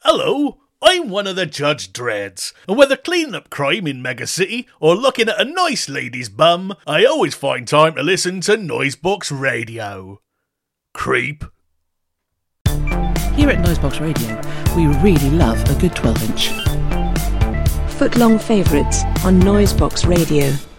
Hello, I'm one of the Judge Dreads, and whether cleaning up crime in Mega City or looking at a nice lady's bum, I always find time to listen to Noisebox Radio. Creep. Here at Noisebox Radio, we really love a good 12-inch. Footlong favourites on Noisebox Radio.